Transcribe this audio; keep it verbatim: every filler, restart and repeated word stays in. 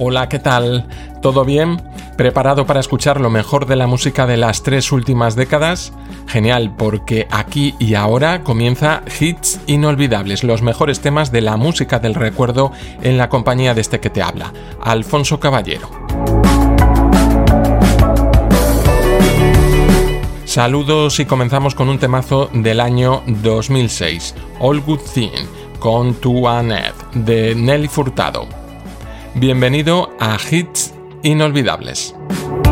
Hola, ¿qué tal? ¿Todo bien? ¿Preparado para escuchar lo mejor de la música de las tres últimas décadas? Genial, porque aquí y ahora comienza Hits Inolvidables, los mejores temas de la música del recuerdo en la compañía de este que te habla, Alfonso Caballero. Saludos y comenzamos con un temazo del año dos mil seis, All Good Thing, con Tu Annette, de Nelly Furtado. Bienvenido a Hits Inolvidables.